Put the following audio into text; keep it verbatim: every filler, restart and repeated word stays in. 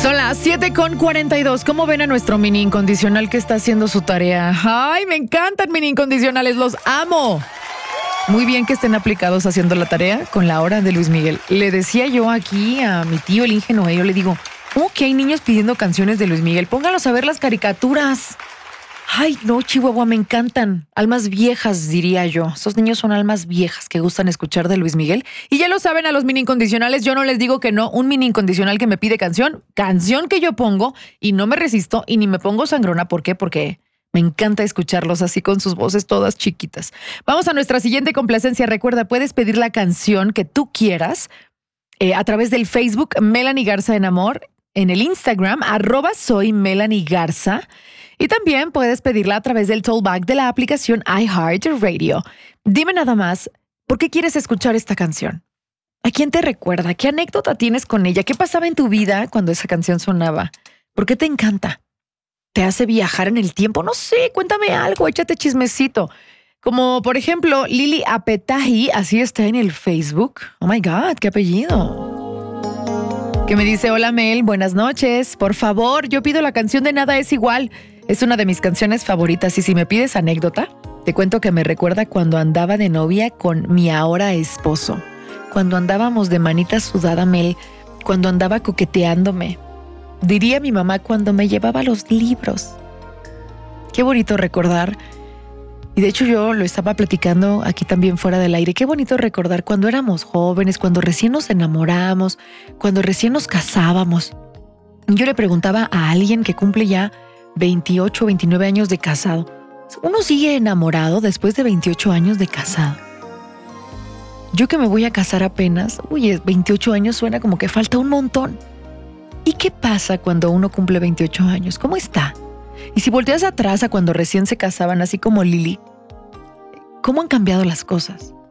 Son las siete con cuarenta y dos. ¿Cómo ven a nuestro mini incondicional que está haciendo su tarea? ¡Ay, me encantan mini incondicionales! ¡Los amo! Muy bien que estén aplicados haciendo la tarea con la hora de Luis Miguel. Le decía yo aquí a mi tío, el ingenuo, yo le digo, ¿cómo que hay niños pidiendo canciones de Luis Miguel? Póngalos a ver las caricaturas. Ay, no, Chihuahua, me encantan. Almas viejas, diría yo. Esos niños son almas viejas que gustan escuchar de Luis Miguel. Y ya lo saben a los mini incondicionales, yo no les digo que no. Un mini incondicional que me pide canción, canción que yo pongo y no me resisto y ni me pongo sangrona. ¿Por qué? Porque me encanta escucharlos así con sus voces todas chiquitas. Vamos a nuestra siguiente complacencia. Recuerda, puedes pedir la canción que tú quieras eh, a través del Facebook Melanie Garza en Amor, en el Instagram arroba soy Melanie Garza. Y también puedes pedirla a través del tollback de la aplicación iHeartRadio. Dime nada más, ¿por qué quieres escuchar esta canción? ¿A quién te recuerda? ¿Qué anécdota tienes con ella? ¿Qué pasaba en tu vida cuando esa canción sonaba? ¿Por qué te encanta? ¿Te hace viajar en el tiempo? No sé, cuéntame algo, échate chismecito. Como por ejemplo, Lili Apetahi, así está en el Facebook. Oh my God, qué apellido. Que me dice, hola Mel, buenas noches. Por favor, yo pido la canción de Nada es Igual. Es una de mis canciones favoritas y si me pides anécdota, te cuento que me recuerda cuando andaba de novia con mi ahora esposo. Cuando andábamos de manita sudada, Mel, cuando andaba coqueteándome. Diría mi mamá cuando me llevaba los libros. Qué bonito recordar. Y de hecho yo lo estaba platicando aquí también fuera del aire. Qué bonito recordar cuando éramos jóvenes, cuando recién nos enamoramos, cuando recién nos casábamos. Yo le preguntaba a alguien que cumple ya veintiocho, veintinueve años de casado. ¿Uno sigue enamorado después de veintiocho años de casado? Yo que me voy a casar apenas, uy, veintiocho años suena como que falta un montón. ¿Y qué pasa cuando uno cumple veintiocho años? ¿Cómo está? Y si volteas atrás a cuando recién se casaban, así como Lili, ¿cómo han cambiado las cosas?